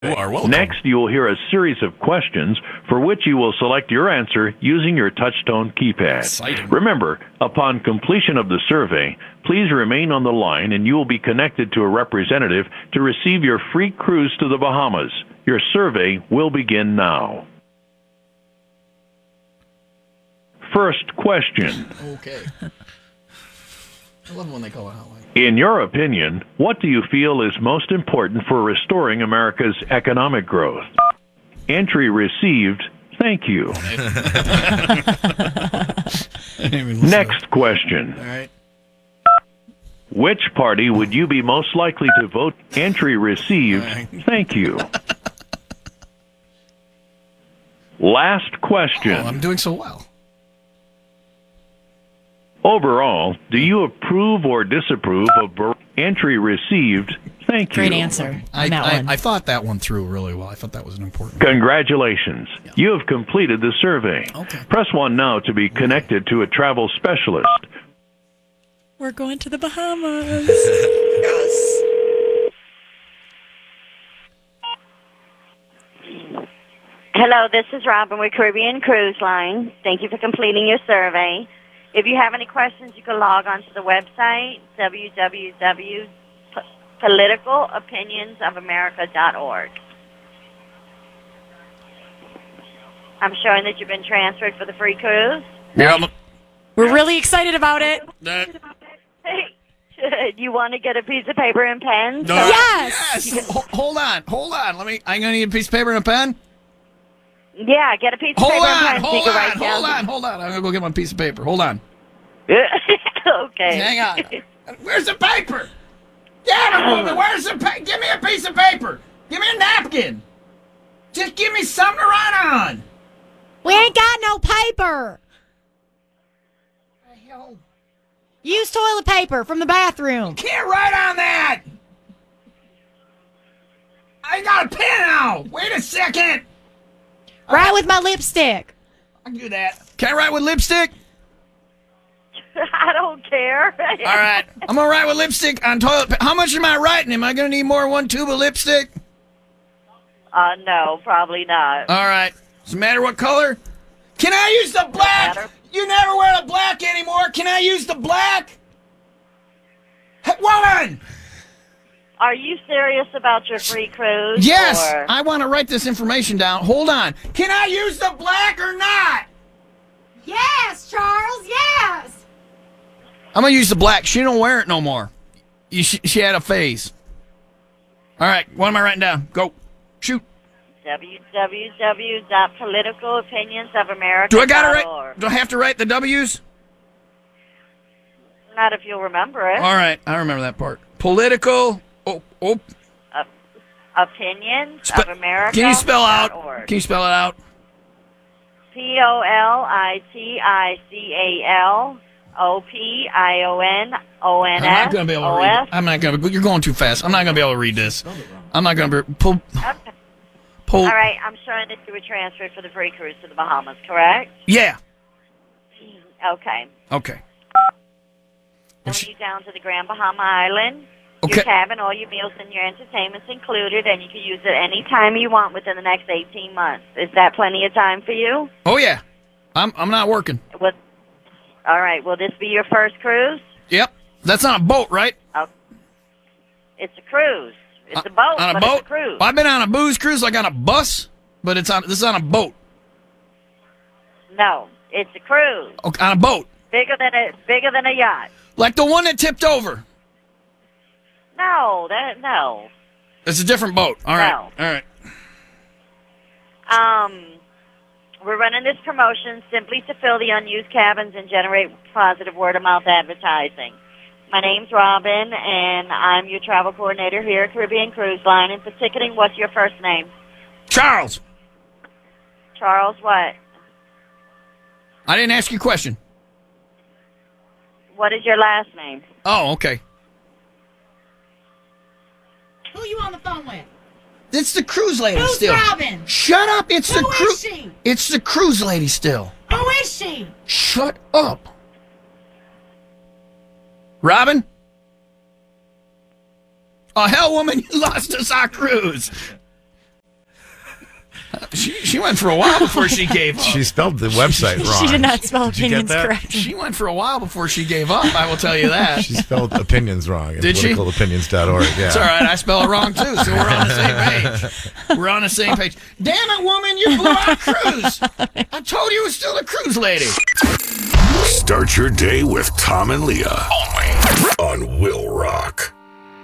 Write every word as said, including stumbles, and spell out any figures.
You are welcome. Next, you will hear a series of questions for which you will select your answer using your touchtone keypad. Exciting. Remember, upon completion of the survey, please remain on the line and you will be connected to a representative to receive your free cruise to the Bahamas. Your survey will begin now. First question. Okay. I love when they call it hotline. In your opinion, what do you feel is most important for restoring America's economic growth? Entry received, thank you. Next question. All right. Which party would you be most likely to vote? Entry received, thank you. Last question. Oh, I'm doing so well. Overall, do you approve or disapprove of ver- entry received? Thank you. Great answer I, on that I, one. I thought that one through really well. I thought that was an important. Congratulations. You have completed the survey. Okay. Press one now to be connected to a travel specialist. We're going to the Bahamas. Yes. Hello, this is Robin with Caribbean Cruise Line. Thank you for completing your survey. If you have any questions, you can log on to the website, w w w dot political opinions of america dot org. I'm showing that you've been transferred for the free cruise. Yeah. We're really excited about it. Hey, you want to get a piece of paper and pen? No. Yes. Yes. Ho- hold on. Hold on. Let me. I'm gonna need a piece of paper and a pen. Yeah, get a piece of Hold paper on. and pen so you Hold can on. write Hold down. on. Hold on. I'm gonna go get my piece of paper. Hold on. Okay. Hang on. Where's the paper? Damn it, woman. Where's the paper? Give me a piece of paper. Give me a napkin. Just give me something to write on. We ain't got no paper. What the hell? Use toilet paper from the bathroom. Can't write on that. I got a pen now. Wait a second. Right with my lipstick. I can do that. Can I write with lipstick? I don't care. All right. I'm going to write with lipstick on toilet paper. How much am I writing? Am I going to need more than one tube of lipstick? Uh, no, probably not. All right. Does it matter what color? Can I use the black? matter. You never wear the black anymore. Can I use the black? Hey, woman! Are you serious about your free cruise? Yes. Or... I want to write this information down. Hold on. Can I use the black or not? Yes, Charles, yes. I'm going to use the black. She don't wear it no more. You, she, she had a phase. All right. What am I writing down? Go. Shoot. w w w dot political opinions of america Do I got to dot org. write? Do I have to write the W's? Not if you'll remember it. All right. I remember that part. Political. Oh, oh. Uh, opinions Spe- of america Can you spell dot out? org. Can you spell it out? P O L I T I C A L O P I O N O N I'm not S going to be able to O read S. it. I'm not going to. You're going too fast. I'm not going to be able to read this. I'm not going to be. Pull. Okay. Pull. All right, I'm showing that you were transferred for the free cruise to the Bahamas, correct? Yeah. Okay. Okay. Bring you down to the Grand Bahama Island. Okay. Your cabin, all your meals, and your entertainment's included, and you can use it any time you want within the next eighteen months. Is that plenty of time for you? Oh yeah. I'm. I'm not working. What? All right. Will this be your first cruise? Yep. That's on a boat, right? Oh, it's a cruise. It's Uh, a boat, on a but boat. it's a cruise. I've been on a booze cruise, like on a bus, but it's on. This is on a boat. No, it's a cruise. Okay, on a boat, Bigger than a bigger than a yacht. like the one that tipped over. No, that no. It's a different boat. All right. No. All right. Um, we're running this promotion simply to fill the unused cabins and generate positive word-of-mouth advertising. My name's Robin, and I'm your travel coordinator here at Caribbean Cruise Line. And for ticketing, what's your first name? Charles. Charles what? I didn't ask you a question. What is your last name? Oh, okay. Who you on the phone with? It's the cruise lady Who's still. Robin? Shut up! It's the Who cruise. is she? It's the cruise lady still. Who is she? Shut up. Robin? Oh, hell, woman, you lost us our cruise. She, she went for a while before she gave up. She spelled the website wrong. She did not spell Did you get opinions that? correctly. She went for a while before she gave up, I will tell you that. She spelled opinions wrong. Did she? political opinions dot org. Yeah. It's all right. I spell it wrong, too, so we're on the same page. We're on the same page. Damn it, woman, you blew our cruise. I told you it was still a cruise lady. Start your day with Tom and Leah. Only on Will Rock.